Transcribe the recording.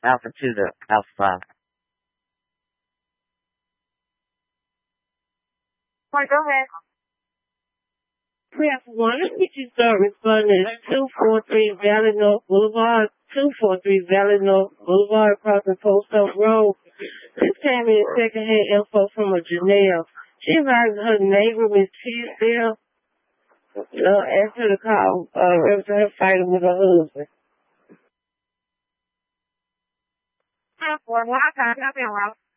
Alpha 2 to Alpha 5. Right, go ahead. Press 1, which is responding 243 Valley North Boulevard, 243 Valley North Boulevard, across the Post Oak Road. This came in secondhand info from a Janelle. She advised her neighbor Miss Tisdale asked her to call after her fighting with her husband. Well, I can't help you,